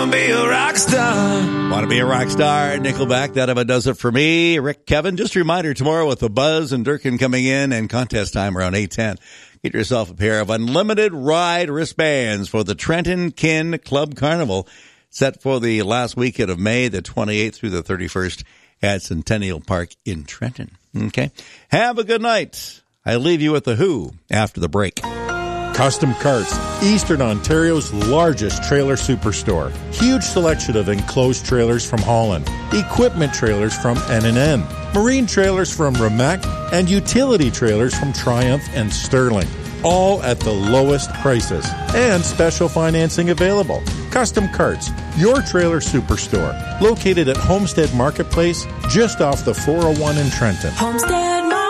wanna be a rock star. Want to be a rock star? Nickelback, that ever does it for me. Rick, Kevin, just a reminder, tomorrow with the Buzz and Durkin coming in and contest time around 8:10. Get yourself a pair of unlimited ride wristbands for the Trenton Kin Club Carnival, set for the last weekend of May, the 28th through the 31st at Centennial Park in Trenton. Okay. Have a good night. I leave you with The Who after the break. Custom Carts, Eastern Ontario's largest trailer superstore. Huge selection of enclosed trailers from Holland, equipment trailers from N&N, marine trailers from Remac, and utility trailers from Triumph and Sterling. All at the lowest prices and special financing available. Custom Carts, your trailer superstore, located at Homestead Marketplace, just off the 401 in Trenton. Homestead Marketplace.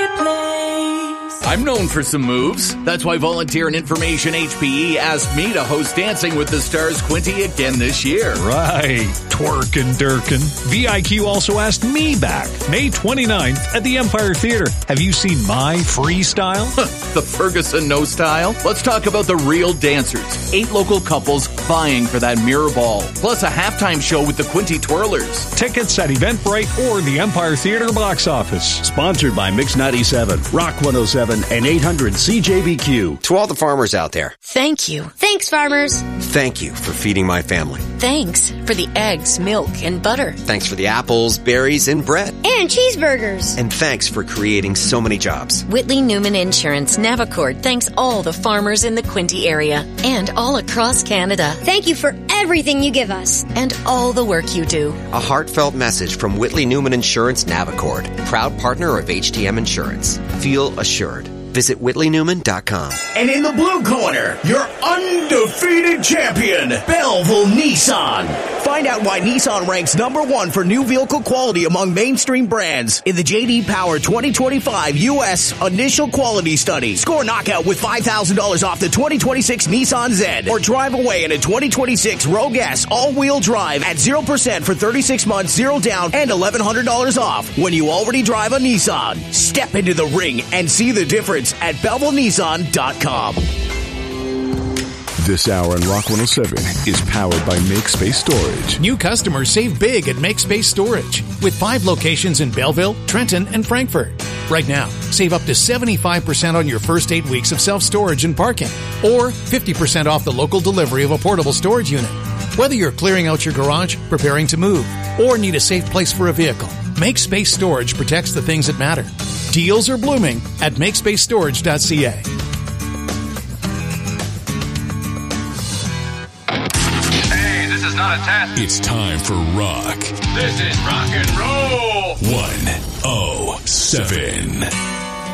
I'm known for some moves. That's why Volunteer and Information HPE asked me to host Dancing with the Stars Quinty again this year. Right. Twerk and Durkin. VIQ also asked me back May 29th at the Empire Theater. Have you seen my freestyle? The Ferguson No Style? Let's talk about the real dancers. 8 local couples vying for that mirror ball. Plus a halftime show with the Quinty Twirlers. Tickets at Eventbrite or the Empire Theater box office. Sponsored by Mix 97, Rock 107, and 800 CJBQ. To all the farmers out there, thank you. Thanks, farmers. Thank you for feeding my family. Thanks for the eggs, milk, and butter. Thanks for the apples, berries, and bread. And cheeseburgers. And thanks for creating so many jobs. Whitley Newman Insurance Navicord thanks all the farmers in the Quinty area and all across Canada. Thank you for everything you give us. And all the work you do. A heartfelt message from Whitley Newman Insurance Navicord, proud partner of HTM Insurance. Feel assured. Visit WhitleyNewman.com. And in the blue corner, your undefeated champion, Belleville Nissan. Find out why Nissan ranks #1 for new vehicle quality among mainstream brands in the J.D. Power 2025 U.S. Initial Quality Study. Score knockout with $5,000 off the 2026 Nissan Z, or drive away in a 2026 Rogue S all-wheel drive at 0% for 36 months, 0 down, and $1,100 off when you already drive a Nissan. Step into the ring and see the difference at BellevilleNissan.com. This hour in Rock 107 is powered by MakeSpace Storage. New customers save big at MakeSpace Storage with 5 locations in Belleville, Trenton, and Frankfurt. Right now, save up to 75% on your first 8 weeks of self-storage and parking, or 50% off the local delivery of a portable storage unit. Whether you're clearing out your garage, preparing to move, or need a safe place for a vehicle, MakeSpace Storage protects the things that matter. Deals are blooming at makespacestorage.ca. Hey, this is not a test. It's time for rock. This is rock and roll. 107.